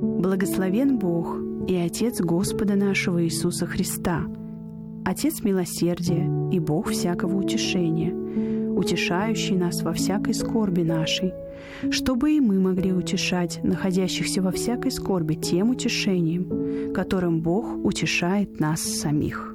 Благословен Бог и Отец Господа нашего Иисуса Христа, Отец милосердия и Бог всякого утешения, утешающий нас во всякой скорби нашей, чтобы и мы могли утешать находящихся во всякой скорби тем утешением, которым Бог утешает нас самих.